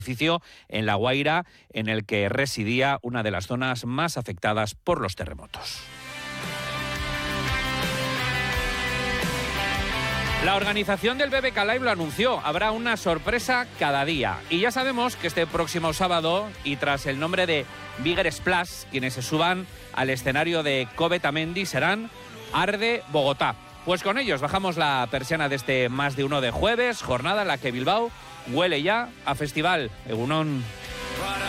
edificio en La Guaira, en el que residía una de las zonas más afectadas por los terremotos. La organización del BBK Live lo anunció, habrá una sorpresa cada día. Y ya sabemos que este próximo sábado, y tras el nombre de Bigger Splash, quienes se suban al escenario de Covetamendi serán Arde Bogotá. Pues con ellos bajamos la persiana de este Más de Uno de jueves, jornada en la que Bilbao huele ya a festival. Egunon.